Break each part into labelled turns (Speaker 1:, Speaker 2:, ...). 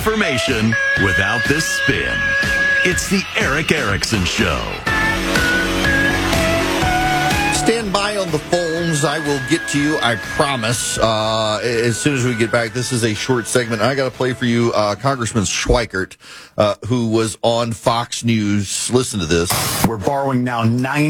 Speaker 1: information without the spin. It's the Eric Erickson Show.
Speaker 2: Stand by on the phones. I will get to you, I promise, as soon as we get back. This is a short segment. I got to play for you Congressman Schweikert, who was on Fox News. Listen to this.
Speaker 3: We're borrowing now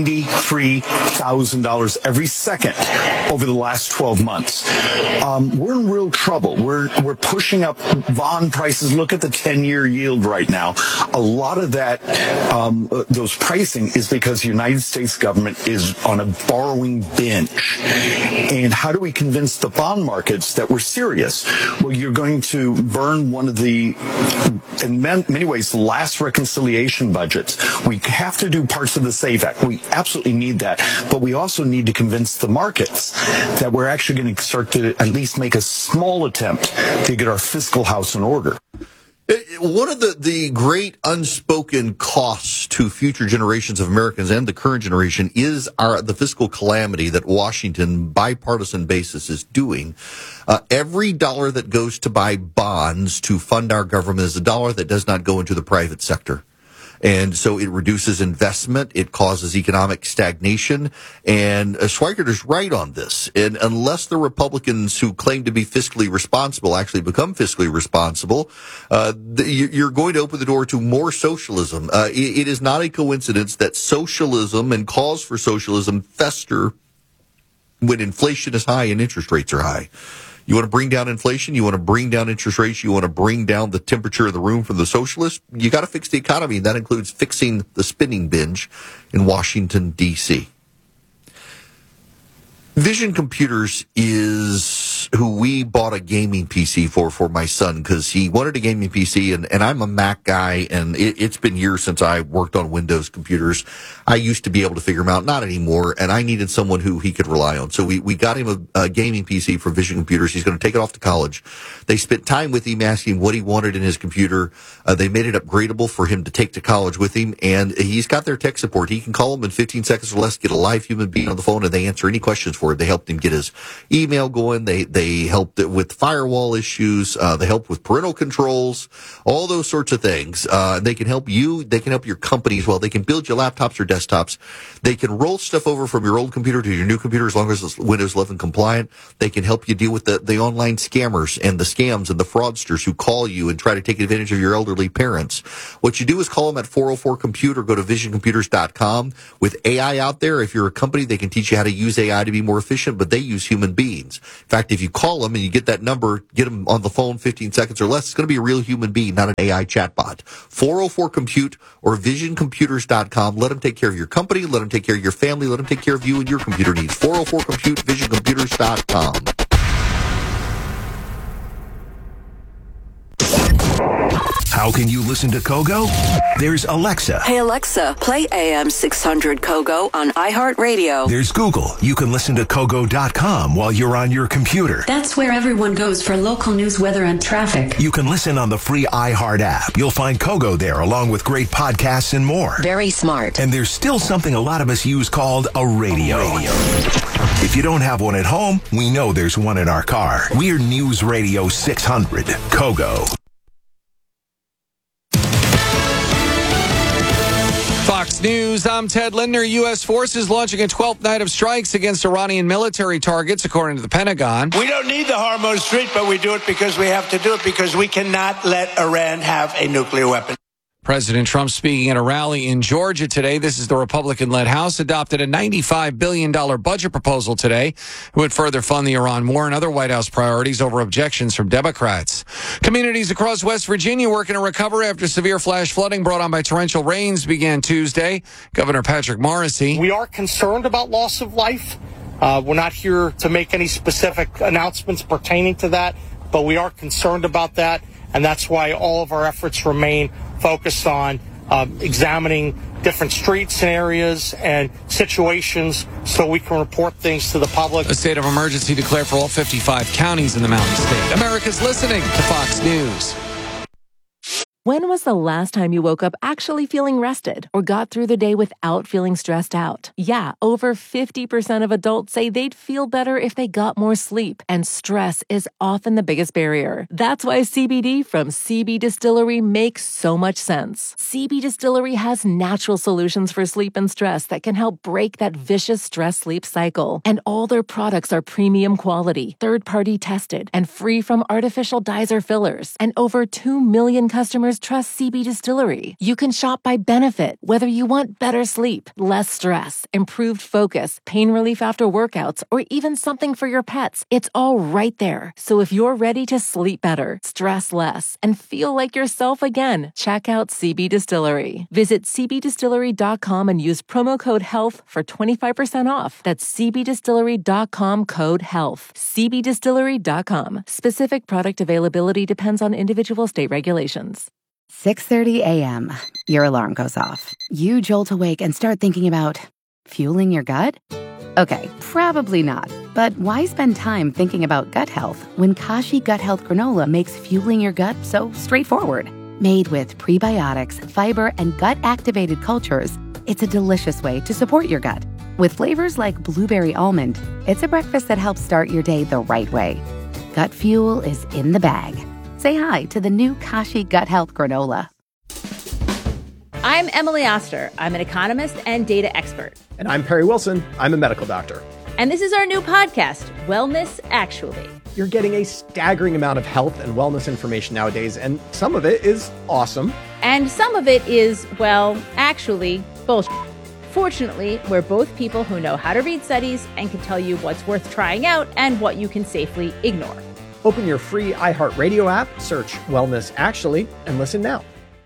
Speaker 3: $93,000 every second over the last 12 months. We're in real trouble. We're pushing up bond prices. Look at the 10-year yield right now. A lot of that, those pricing is because the United States government is on a borrowing binge. And how do we convince the bond markets that we're serious? Well, you're going to burn one of the, in many ways, the last reconciliation budgets. We have to do parts of the SAVE Act. We absolutely need that. But we also need to convince the markets that we're actually going to start to at least make a small attempt to get our fiscal house in order.
Speaker 2: One of the great unspoken costs to future generations of Americans and the current generation is the fiscal calamity that Washington, bipartisan basis, is doing. Every dollar that goes to buy bonds to fund our government is a dollar that does not go into the private sector. And so it reduces investment. It causes economic stagnation. And Schweikert is right on this. And unless the Republicans who claim to be fiscally responsible actually become fiscally responsible, you're going to open the door to more socialism. It is not a coincidence that socialism and calls for socialism fester when inflation is high and interest rates are high. You want to bring down inflation? You want to bring down interest rates? You want to bring down the temperature of the room for the socialists? You got to fix the economy. That includes fixing the spending binge in Washington, D.C. Vision Computers is who we bought a gaming PC for my son because he wanted a gaming PC, and I'm a Mac guy, and it's been years since I worked on Windows computers. I used to be able to figure them out, not anymore, and I needed someone who he could rely on. So we got him a gaming PC for Vision Computers. He's going to take it off to college. They spent time with him asking what he wanted in his computer. They made it upgradable for him to take to college with him, and he's got their tech support. He can call them in 15 seconds or less, get a live human being on the phone, and they answer any questions for him. They helped him get his email going. They helped with firewall issues. They helped with parental controls, all those sorts of things. They can help you. They can help your company as well. They can build your laptops or desktops. They can roll stuff over from your old computer to your new computer as long as it's Windows 11 compliant. They can help you deal with the online scammers and the scams and the fraudsters who call you and try to take advantage of your elderly parents. What you do is call them at 404-COMPUTER. Go to visioncomputers.com. With AI out there, if you're a company, they can teach you how to use AI to be more efficient, but they use human beings. In fact, if you call them and you get that number, get them on the phone 15 seconds or less, it's going to be a real human being, not an AI chatbot. 404-COMPUTE or visioncomputers.com. Let them take care of your company. Let them take care of your family. Let them take care of you and your computer needs. 404-COMPUTE, visioncomputers.com.
Speaker 4: How can you listen to Kogo? There's Alexa.
Speaker 5: Hey, Alexa, play AM 600 Kogo on iHeartRadio.
Speaker 4: There's Google. You can listen to Kogo.com while you're on your computer.
Speaker 6: That's where everyone goes for local news, weather, and traffic.
Speaker 4: You can listen on the free iHeart app. You'll find Kogo there along with great podcasts and more.
Speaker 5: Very smart.
Speaker 4: And there's still something a lot of us use called a radio. If you don't have one at home, we know there's one in our car. We're News Radio 600, Kogo.
Speaker 7: Fox News, I'm Ted Lindner. U.S. forces launching a 12th night of strikes against Iranian military targets, according to the Pentagon.
Speaker 8: We don't need the Hormuz Strait, but we do it because we have to do it because we cannot let Iran have a nuclear weapon.
Speaker 7: President Trump speaking at a rally in Georgia today. This is the Republican-led House adopted a $95 billion budget proposal today. It would further fund the Iran war and other White House priorities over objections from Democrats. Communities across West Virginia working to recover after severe flash flooding brought on by torrential rains began Tuesday. Governor Patrick Morrisey.
Speaker 9: We are concerned about loss of life. We're not here to make any specific announcements pertaining to that, but we are concerned about that, and that's why all of our efforts remain focused on examining different streets and areas and situations so we can report things to the public.
Speaker 7: A state of emergency declared for all 55 counties in the Mountain State. America's listening to Fox News.
Speaker 10: When was the last time you woke up actually feeling rested or got through the day without feeling stressed out? Yeah, over 50% of adults say they'd feel better if they got more sleep, and stress is often the biggest barrier. That's why CBD from CB Distillery makes so much sense. CB Distillery has natural solutions for sleep and stress that can help break that vicious stress-sleep cycle. And all their products are premium quality, third-party tested, and free from artificial dyes or fillers. And over 2 million customers trust CB Distillery. You can shop by benefit, whether you want better sleep, less stress, improved focus, pain relief after workouts, or even something for your pets. It's all right there. So if you're ready to sleep better, stress less, and feel like yourself again, check out CB Distillery. Visit cbdistillery.com and use promo code HEALTH for 25% off. That's cbdistillery.com, code HEALTH. cbdistillery.com. Specific product availability depends on individual state regulations.
Speaker 11: 6:30 a.m. Your alarm goes off. You jolt awake and start thinking about fueling your gut? Okay, probably not. But why spend time thinking about gut health when Kashi Gut Health Granola makes fueling your gut so straightforward? Made with prebiotics, fiber, and gut-activated cultures, it's a delicious way to support your gut. With flavors like blueberry almond, it's a breakfast that helps start your day the right way. Gut fuel is in the bag. Say hi to the new Kashi Gut Health Granola.
Speaker 12: I'm Emily Oster. I'm an economist and data expert.
Speaker 13: And I'm Perry Wilson. I'm a medical doctor.
Speaker 12: And this is our new podcast, Wellness Actually.
Speaker 13: You're getting a staggering amount of health and wellness information nowadays, and some of it is awesome.
Speaker 12: And some of it is, well, actually, bullshit. Fortunately, we're both people who know how to read studies and can tell you what's worth trying out and what you can safely ignore.
Speaker 13: Open your free iHeartRadio app, search Wellness Actually, and listen now.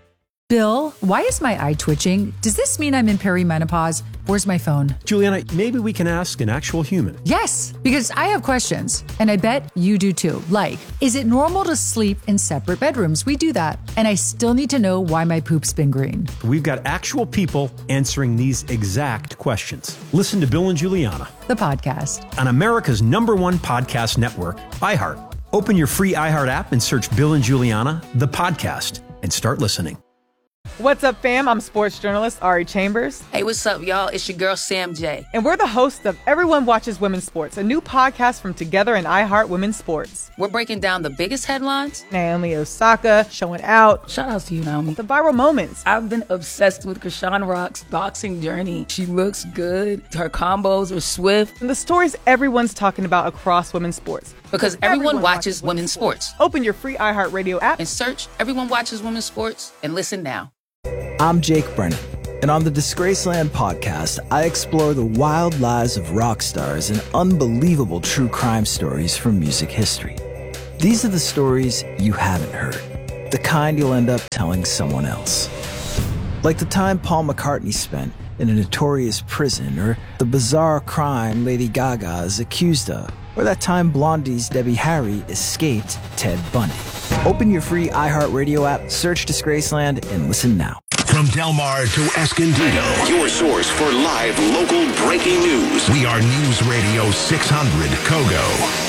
Speaker 14: Bill, why is my eye twitching? Does this mean I'm in perimenopause? Where's my phone?
Speaker 15: Juliana, maybe we can ask an actual human.
Speaker 14: Yes, because I have questions, and I bet you do too. Like, is it normal to sleep in separate bedrooms? We do that. And I still need to know why my poop's been green.
Speaker 15: We've got actual people answering these exact questions. Listen to Bill and Juliana,
Speaker 14: the podcast,
Speaker 15: on America's #1 podcast network, iHeart. Open your free iHeart app and search Bill and Juliana, the podcast, and start listening.
Speaker 16: What's up, fam? I'm sports journalist Ari Chambers.
Speaker 17: Hey, what's up, y'all? It's your girl, Sam J.
Speaker 16: And we're the hosts of Everyone Watches Women's Sports, a new podcast from Together and iHeart Women's Sports.
Speaker 17: We're breaking down the biggest headlines.
Speaker 16: Naomi Osaka showing out.
Speaker 17: Shout out to you, Naomi.
Speaker 16: The viral moments.
Speaker 17: I've been obsessed with Krishan Rock's boxing journey. She looks good. Her combos are swift.
Speaker 16: And the stories everyone's talking about across women's sports.
Speaker 17: Because everyone watches women's sports.
Speaker 16: Open your free iHeartRadio app
Speaker 17: and search Everyone Watches Women's Sports and listen now.
Speaker 18: I'm Jake Brennan, and on the Disgraceland podcast, I explore the wild lives of rock stars and unbelievable true crime stories from music history. These are the stories you haven't heard, the kind you'll end up telling someone else. Like the time Paul McCartney spent in a notorious prison, or the bizarre crime Lady Gaga is accused of, or that time Blondie's Debbie Harry escaped Ted Bundy. Open your free iHeartRadio app, search Disgraceland, and listen now.
Speaker 4: From Del Mar to Escondido,
Speaker 1: your source for live local breaking news.
Speaker 4: We are News Radio 600 Kogo.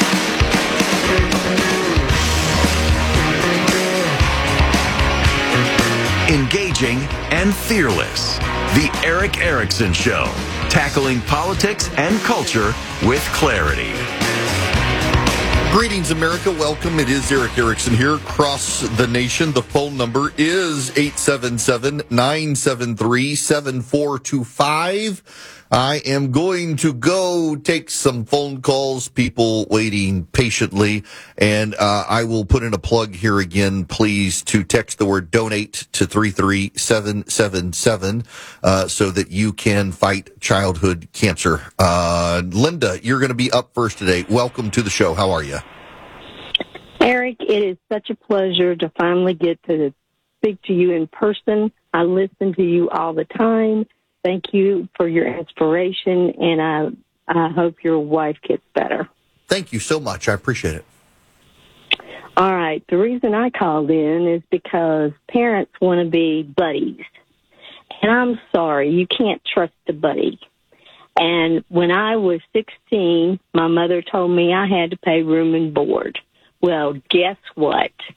Speaker 1: Engaging and fearless. The Eric Erickson Show. Tackling politics and culture with clarity.
Speaker 2: Greetings, America. Welcome. It is Eric Erickson here across the nation. The phone number is 877-973-7425. I am going to go take some phone calls, people waiting patiently, and I will put in a plug here again. Please to text the word donate to 33777 so that you can fight childhood cancer. Linda, you're going to be up first today. Welcome to the show. How are you?
Speaker 19: Eric, it is such a pleasure to finally get to speak to you in person. I listen to you all the time. Thank you for your inspiration, and I hope your wife gets better.
Speaker 2: Thank you so much. I appreciate it.
Speaker 19: All right. The reason I called in is because parents want to be buddies. And I'm sorry, you can't trust a buddy. And when I was 16, my mother told me I had to pay room and board. Well, guess what?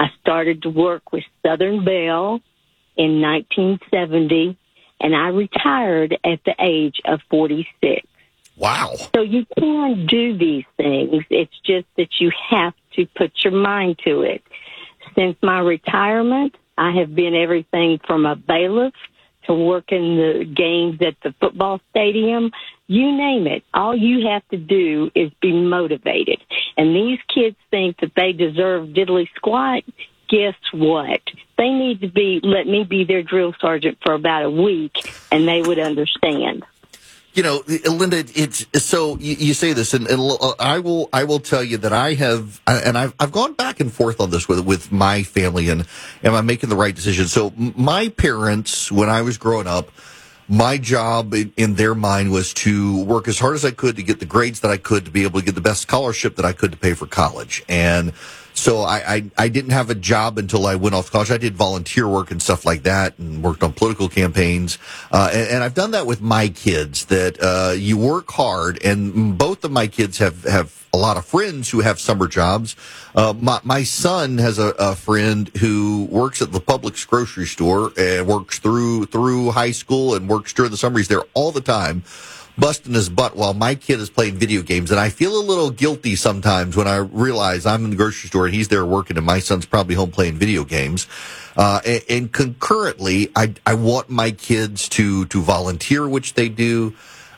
Speaker 19: I started to work with Southern Bell in 1970, and I retired at the age of 46.
Speaker 2: Wow.
Speaker 19: So you can do these things. It's just that you have to put your mind to it. Since my retirement, I have been everything from a bailiff to working the games at the football stadium. You name it. All you have to do is be motivated. And these kids think that they deserve diddly squat. Guess what? They need to let me be their drill sergeant for about a week, and they would understand.
Speaker 2: You know, Linda, it's so you say this, and I will tell you that I've gone back and forth on this with my family, and am I making the right decision? So my parents, when I was growing up, my job in their mind was to work as hard as I could to get the grades that I could to be able to get the best scholarship that I could to pay for college. And so I didn't have a job until I went off to college. I did volunteer work and stuff like that and worked on political campaigns. And I've done that with my kids, that you work hard, and both of my kids have a lot of friends who have summer jobs. My son has a friend who works at the Publix grocery store and works through high school and works during the summer. He's there all the time, busting his butt while my kid is playing video games. And I feel a little guilty sometimes when I realize I'm in the grocery store and he's there working and my son's probably home playing video games. And concurrently, I want my kids to volunteer, which they do.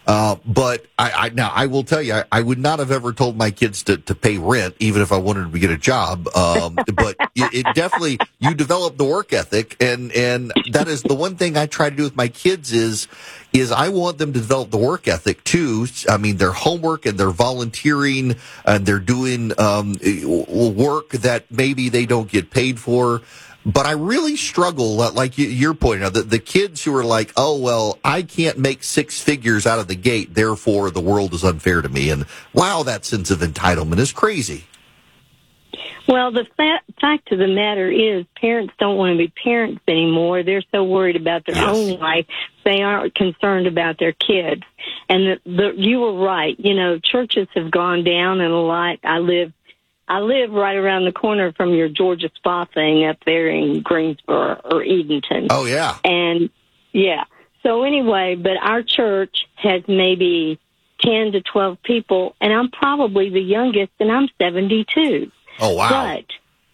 Speaker 2: But I will tell you, I would not have ever told my kids to pay rent, even if I wanted to get a job. But it definitely, you develop the work ethic, and that is the one thing I try to do with my kids is I want them to develop the work ethic too. I mean, their homework and their volunteering and they're doing, work that maybe they don't get paid for. But I really struggle, like you're pointing out, the kids who are like, oh, well, I can't make six figures out of the gate, therefore the world is unfair to me. And wow, that sense of entitlement is crazy.
Speaker 19: Well, the fact of the matter is parents don't want to be parents anymore. They're so worried about their own life, they aren't concerned about their kids. And you were right. You know, churches have gone down and a lot. I live right around the corner from your Georgia Spa thing up there in Greensboro or Edenton.
Speaker 2: Oh, yeah.
Speaker 19: And, yeah. So anyway, but our church has maybe 10 to 12 people, and I'm probably the youngest, and I'm 72.
Speaker 2: Oh, wow.
Speaker 19: But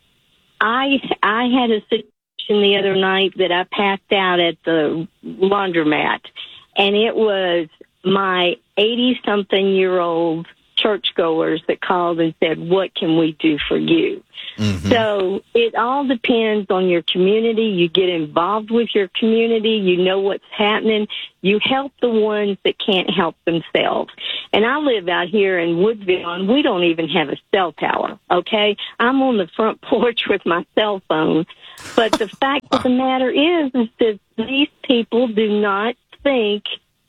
Speaker 19: I had a situation the other night that I passed out at the laundromat, and it was my 80-something-year-old churchgoers that called and said, what can we do for you? Mm-hmm. So it all depends on your community. You get involved with your community. You know what's happening. You help the ones that can't help themselves. And I live out here in Woodville, and we don't even have a cell tower, okay? I'm on the front porch with my cell phone. But the fact of the matter is that these people do not think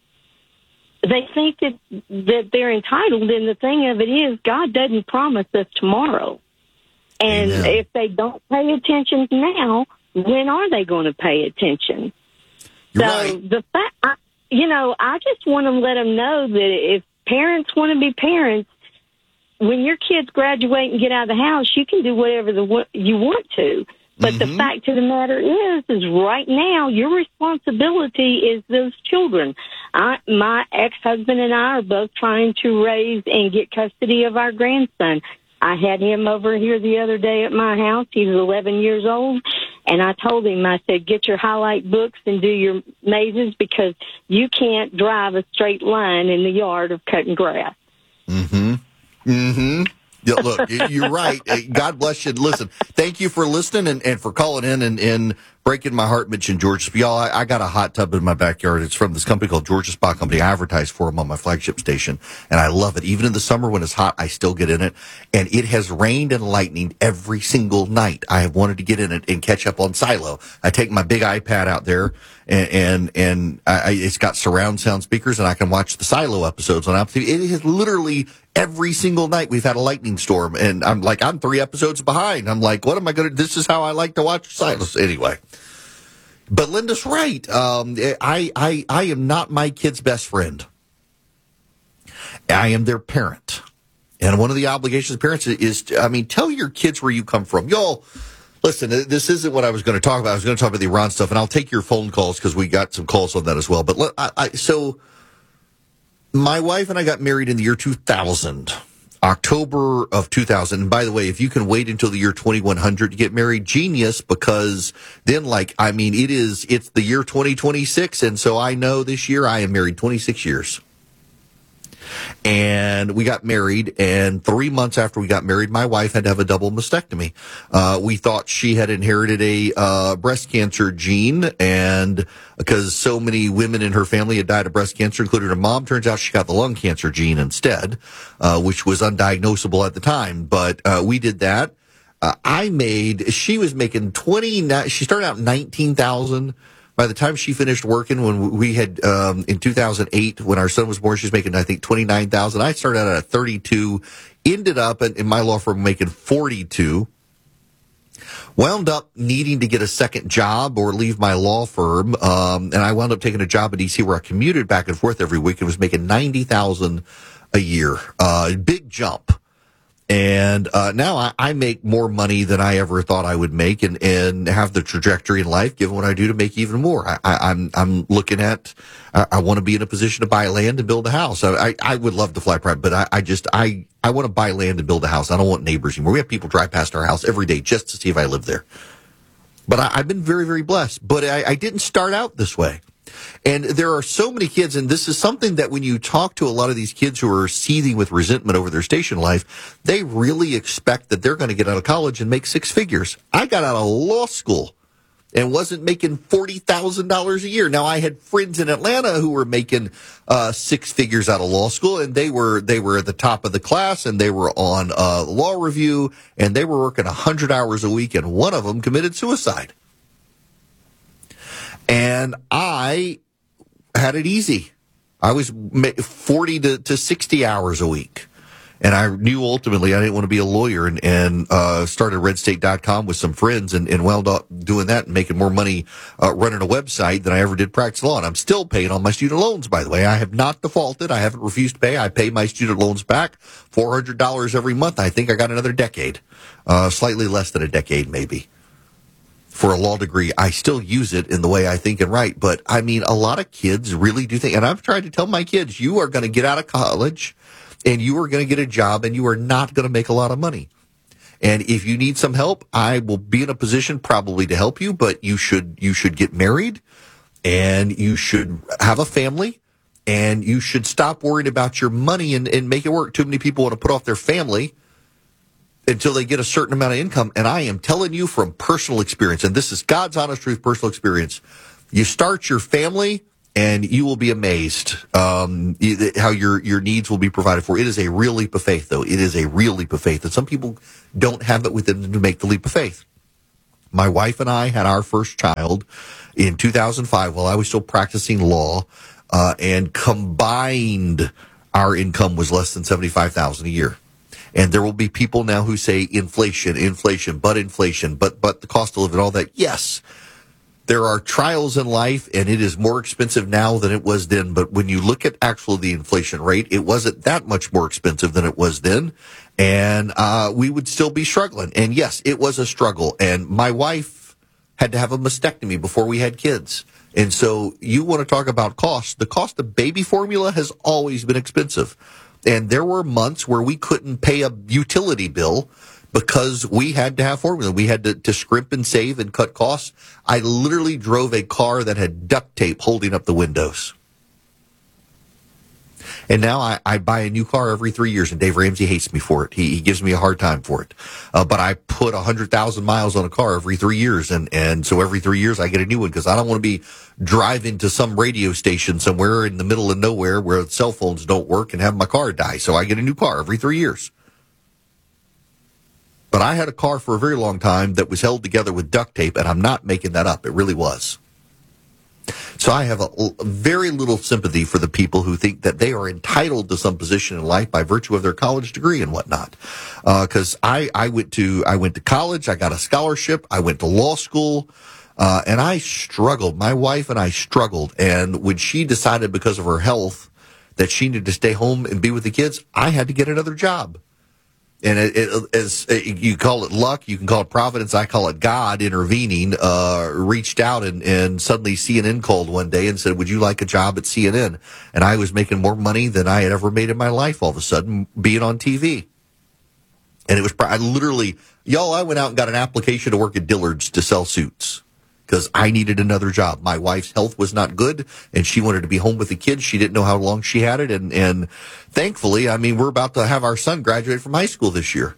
Speaker 19: they think that they're entitled, and the thing of it is, God doesn't promise us tomorrow. And if they don't pay attention now, when are they going to pay attention?
Speaker 2: You're right.
Speaker 19: The fact, I just want to let them know that if parents want to be parents, when your kids graduate and get out of the house, you can do whatever you want to. But the fact of the matter is right now, your responsibility is those children. My ex-husband and I are both trying to raise and get custody of our grandson. I had him over here the other day at my house. He was 11 years old. And I told him, I said, get your highlight books and do your mazes because you can't drive a straight line in the yard of cutting grass.
Speaker 2: Mm-hmm. Mm-hmm. Yeah, look, you're right. God bless you. Listen, thank you for listening and for calling in and breaking my heart, Mitch and George. Y'all, I got a hot tub in my backyard. It's from this company called Georgia Spa Company. I advertise for them on my flagship station, and I love it. Even in the summer when it's hot, I still get in it. And it has rained and lightninged every single night. I have wanted to get in it and catch up on Silo. I take my big iPad out there, and it's got surround sound speakers, and I can watch the Silo episodes on Apple TV. It is literally every single night we've had a lightning storm, and I'm 3 episodes behind. I'm like, what am I going to, this is how I like to watch Silas. Anyway. But Linda's right. I am not my kid's best friend. I am their parent. And one of the obligations of parents is, tell your kids where you come from. Y'all, Listen, this isn't what I was going to talk about. I was going to talk about the Iran stuff, and I'll take your phone calls because we got some calls on that as well. But so my wife and I got married in the year 2000, October of 2000. And by the way, if you can wait until the year 2100 to get married, genius, because then, it's the year 2026. And so I know this year I am married 26 years. And we got married, and 3 months after we got married, my wife had to have a double mastectomy. We thought she had inherited a breast cancer gene, and because so many women in her family had died of breast cancer, including her mom, turns out she got the lung cancer gene instead, which was undiagnosable at the time. But we did that. She was making she started out $19,000. By the time she finished working, when we had, in 2008, when our son was born, she was making, I think, $29,000. I started out at $32, ended up in my law firm making $42, wound up needing to get a second job or leave my law firm. And I wound up taking a job in DC where I commuted back and forth every week and was making $90,000 a year. Big jump. And now I make more money than I ever thought I would make, and have the trajectory in life, given what I do, to make even more. I'm looking at, I want to be in a position to buy land and build a house. I would love to fly private, but I want to buy land and build a house. I don't want neighbors anymore. We have people drive past our house every day just to see if I live there. But I've been very, very blessed. But I didn't start out this way. And there are so many kids, and this is something that when you talk to a lot of these kids who are seething with resentment over their station life, they really expect that they're going to get out of college and make six figures. I got out of law school and wasn't making $40,000 a year. Now, I had friends in Atlanta who were making six figures out of law school, and they were at the top of the class, and they were on law review, and they were working 100 hours a week, and one of them committed suicide. And I had it easy. I was 40 to 60 hours a week. And I knew ultimately I didn't want to be a lawyer, and started redstate.com with some friends and wound up doing that and making more money running a website than I ever did practice law. And I'm still paying on my student loans, by the way. I have not defaulted. I haven't refused to pay. I pay my student loans back $400 every month. I think I got another decade, slightly less than a decade maybe. For a law degree, I still use it in the way I think and write. But, I mean, a lot of kids really do think, and I've tried to tell my kids, you are going to get out of college, and you are going to get a job, and you are not going to make a lot of money. And if you need some help, I will be in a position probably to help you, but you should get married, and you should have a family, and you should stop worrying about your money and make it work. Too many people want to put off their family until they get a certain amount of income. And I am telling you from personal experience, and this is God's honest truth, personal experience, you start your family and you will be amazed how your needs will be provided for. It is a real leap of faith, though. It is a real leap of faith. And some people don't have it within them to make the leap of faith. My wife and I had our first child in 2005 while I was still practicing law, and combined our income was less than $75,000 a year. And there will be people now who say inflation, but the cost of living, all that. Yes, there are trials in life, and it is more expensive now than it was then. But when you look at actually the inflation rate, it wasn't that much more expensive than it was then. And we would still be struggling. And yes, it was a struggle. And my wife had to have a mastectomy before we had kids. And so you want to talk about cost. The cost of baby formula has always been expensive. And there were months where we couldn't pay a utility bill because we had to have formula. We had to scrimp and save and cut costs. I literally drove a car that had duct tape holding up the windows. And now I buy a new car every 3 years, and Dave Ramsey hates me for it. He gives me a hard time for it. But I put 100,000 miles on a car every 3 years, and so every 3 years I get a new one because I don't want to be driving to some radio station somewhere in the middle of nowhere where cell phones don't work and have my car die. So I get a new car every 3 years. But I had a car for a very long time that was held together with duct tape, and I'm not making that up. It really was. So I have a very little sympathy for the people who think that they are entitled to some position in life by virtue of their college degree and whatnot. Because I went to college, I got a scholarship, I went to law school, and I struggled. My wife and I struggled. And when she decided because of her health that she needed to stay home and be with the kids, I had to get another job. And as you call it luck, you can call it providence. I call it God intervening. Reached out and suddenly CNN called one day and said, "Would you like a job at CNN?" And I was making more money than I had ever made in my life. All of a sudden, being on TV, and it was I went out and got an application to work at Dillard's to sell suits, because I needed another job. My wife's health was not good, and she wanted to be home with the kids. She didn't know how long she had it, and thankfully, I mean, we're about to have our son graduate from high school this year.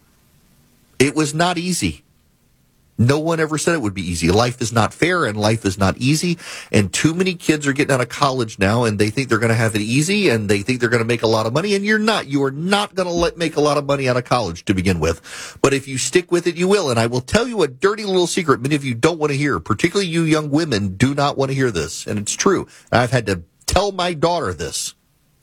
Speaker 2: It was not easy. No one ever said it would be easy. Life is not fair, and life is not easy, and too many kids are getting out of college now, and they think they're going to have it easy, and they think they're going to make a lot of money, and you're not. You are not going to make a lot of money out of college to begin with. But if you stick with it, you will. And I will tell you a dirty little secret many of you don't want to hear, particularly you young women do not want to hear this, and it's true. I've had to tell my daughter this.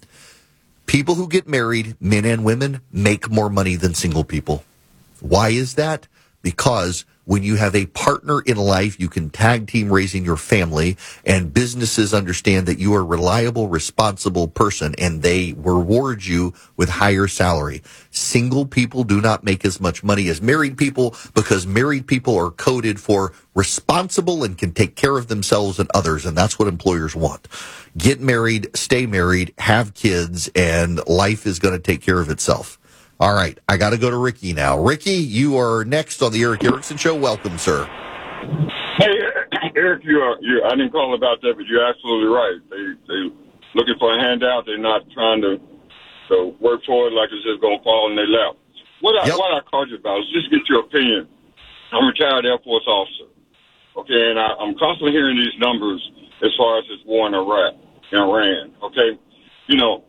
Speaker 2: People who get married, men and women, make more money than single people. Why is that? Because when you have a partner in life, you can tag team raising your family, and businesses understand that you are a reliable, responsible person, and they reward you with higher salary. Single people do not make as much money as married people, because married people are coded for responsible and can take care of themselves and others, and that's what employers want. Get married, stay married, have kids, and life is going to take care of itself. All right, I got to go to Ricky now. Ricky, you are next on the Eric Erickson Show. Welcome, sir.
Speaker 20: Hey, Eric, I didn't call about that, but you're absolutely right. They looking for a handout. They're not trying to work for it like it's just going to fall in their lap. What I called you about is just get your opinion. I'm a retired Air Force officer, okay, and I'm constantly hearing these numbers as far as this war in Iran, okay? You know,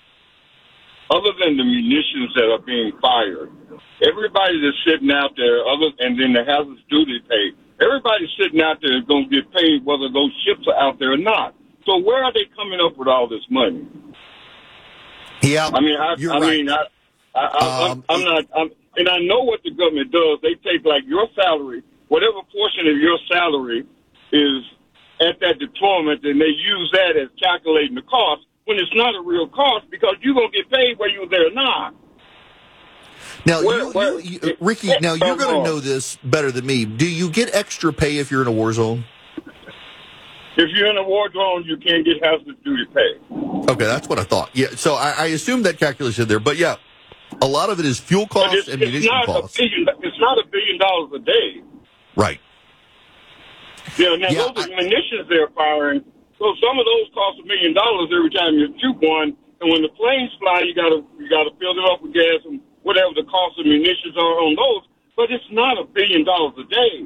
Speaker 20: other than the munitions that are being fired, everybody that's sitting out there, and then the hazardous duty pay, everybody's sitting out there is going to get paid whether those ships are out there or not. So where are they coming up with all this money?
Speaker 2: Yeah,
Speaker 20: I mean, I'm not, and I know what the government does. They take like your salary, whatever portion of your salary is at that deployment, and they use that as calculating the cost, when it's not a real cost, because you're going to get paid whether you're there or not.
Speaker 2: Now, Ricky, now you're going to know this better than me. Do you get extra pay if you're in a war zone?
Speaker 20: If you're in a war zone, you can't get hazardous duty pay.
Speaker 2: Okay, that's what I thought. Yeah, so I assumed that calculation there. But, yeah, a lot of it is fuel costs and munition costs.
Speaker 20: It's not $1 billion a day.
Speaker 2: Right.
Speaker 20: Yeah, now those are munitions they're firing. So some of those cost $1 million every time you shoot one, and when the planes fly, you gotta fill it up with gas and whatever the cost of munitions are on those. But it's not $1 billion a day.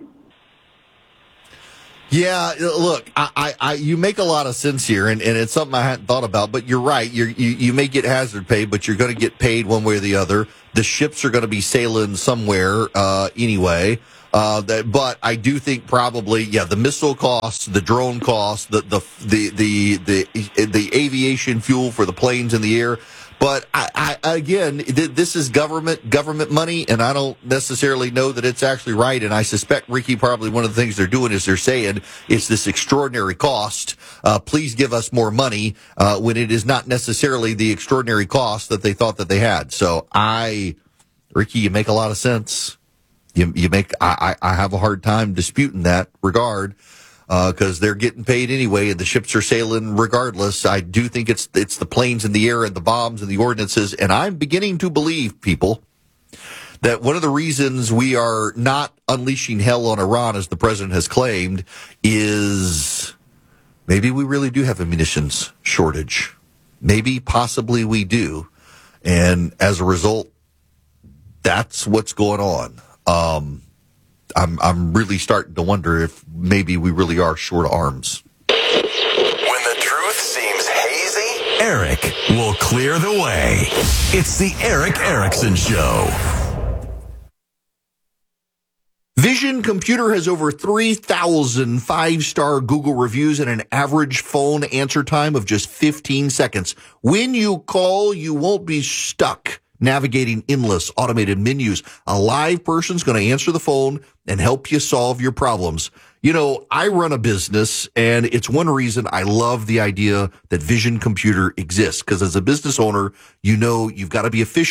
Speaker 2: Yeah, look, you make a lot of sense here, and it's something I hadn't thought about. But you're right. You may get hazard pay, but you're going to get paid one way or the other. The ships are going to be sailing somewhere anyway. But I do think probably, the missile costs, the drone costs, the aviation fuel for the planes in the air. But again, this is government money, and I don't necessarily know that it's actually right. And I suspect, Ricky, probably one of the things they're doing is they're saying it's this extraordinary cost. Please give us more money, when it is not necessarily the extraordinary cost that they thought that they had. So Ricky, you make a lot of sense. I have a hard time disputing that regard, because they're getting paid anyway, and the ships are sailing regardless. I do think it's the planes in the air and the bombs and the ordinances, and I'm beginning to believe, people, that one of the reasons we are not unleashing hell on Iran, as the president has claimed, is maybe we really do have a munitions shortage. Maybe, possibly we do, and as a result, that's what's going on. I'm really starting to wonder if maybe we really are short of arms.
Speaker 4: When the truth seems hazy, Eric will clear the way. It's the Eric Erickson Show.
Speaker 2: Vision Computer has over 3,000 five-star Google reviews and an average phone answer time of just 15 seconds. When you call, you won't be stuck navigating endless automated menus. A live person's going to answer the phone and help you solve your problems. You know, I run a business, and it's one reason I love the idea that Vision Computer exists, because as a business owner, you know you've got to be efficient.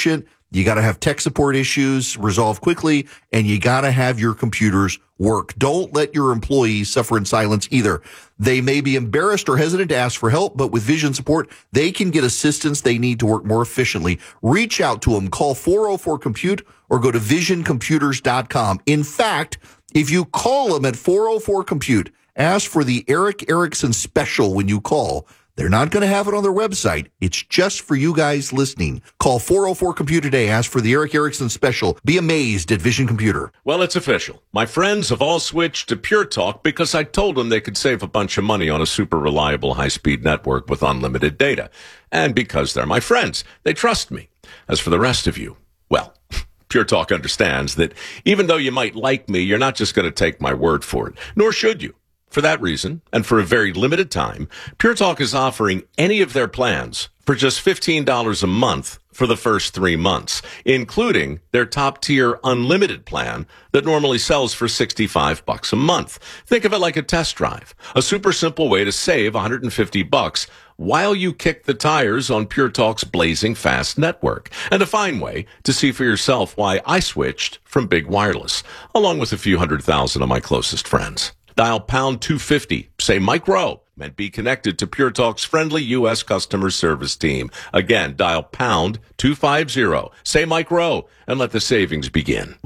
Speaker 2: You got to have tech support issues resolved quickly, and you got to have your computers work. Don't let your employees suffer in silence either. They may be embarrassed or hesitant to ask for help, but with Vision support, they can get assistance they need to work more efficiently. Reach out to them. Call 404-COMPUTE or go to visioncomputers.com. In fact, if you call them at 404-COMPUTE, ask for the Eric Erickson special when you call. They're not going to have it on their website. It's just for you guys listening. Call 404-COMPUTE today. Ask for the Eric Erickson special. Be amazed at Vision Computer.
Speaker 21: Well, it's official. My friends have all switched to Pure Talk because I told them they could save a bunch of money on a super reliable high-speed network with unlimited data. And because they're my friends, they trust me. As for the rest of you, well, Pure Talk understands that even though you might like me, you're not just going to take my word for it, nor should you. For that reason, and for a very limited time, Pure Talk is offering any of their plans for just $15 a month for the first 3 months, including their top-tier unlimited plan that normally sells for $65 a month. Think of it like a test drive, a super simple way to save $150 while you kick the tires on Pure Talk's blazing fast network, and a fine way to see for yourself why I switched from big wireless, along with a few 100,000 of my closest friends. Dial pound 250, say Mike Rowe, and be connected to Pure Talk's friendly U.S. customer service team. Again, dial pound 250, say Mike Rowe, and let the savings begin.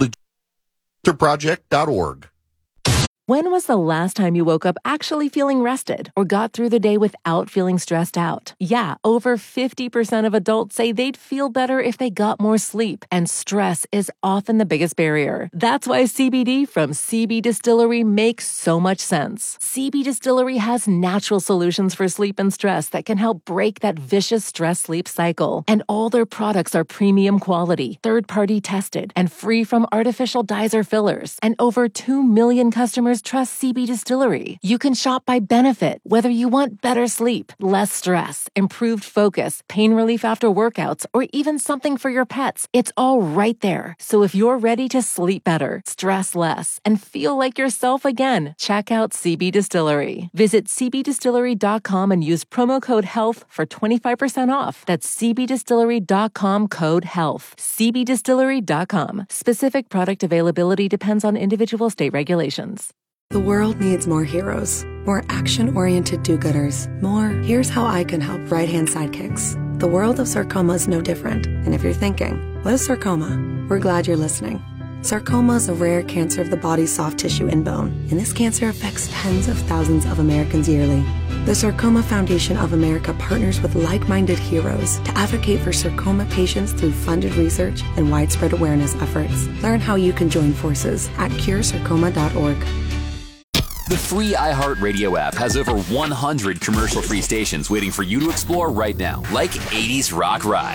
Speaker 2: Project.org.
Speaker 10: When was the last time you woke up actually feeling rested or got through the day without feeling stressed out? Yeah, over 50% of adults say they'd feel better if they got more sleep, and stress is often the biggest barrier. That's why CBD from CB Distillery makes so much sense. CB Distillery has natural solutions for sleep and stress that can help break that vicious stress-sleep cycle. And all their products are premium quality, third-party tested, and free from artificial dyes or fillers. And over 2 million customers trust CB Distillery. You can shop by benefit, whether you want better sleep, less stress, improved focus, pain relief after workouts, or even something for your pets. It's all right there. So if you're ready to sleep better, stress less, and feel like yourself again, check out CB Distillery. Visit cbdistillery.com and use promo code HEALTH for 25% off. That's cbdistillery.com, code HEALTH. cbdistillery.com. Specific product availability depends on individual state regulations.
Speaker 22: The world needs more heroes, more action-oriented do-gooders, more here's how I can help right-hand sidekicks. The world of sarcoma is no different. And if you're thinking, what is sarcoma? We're glad you're listening. Sarcoma is a rare cancer of the body's soft tissue and bone, and this cancer affects tens of thousands of Americans yearly. The Sarcoma Foundation of America partners with like-minded heroes to advocate for sarcoma patients through funded research and widespread awareness efforts. Learn how you can join forces at curesarcoma.org.
Speaker 23: The free iHeartRadio app has over 100 commercial-free stations waiting for you to explore right now, like 80s Rock Ride.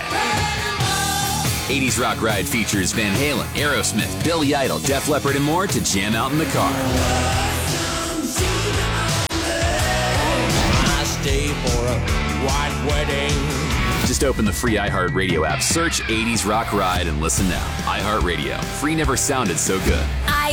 Speaker 23: 80s Rock Ride features Van Halen, Aerosmith, Billy Idol, Def Leppard, and more to jam out in the car.
Speaker 24: I stay for a white wedding.
Speaker 23: Just open the free iHeartRadio app, search 80s Rock Ride, and listen now. iHeartRadio. Free never sounded so good.
Speaker 25: I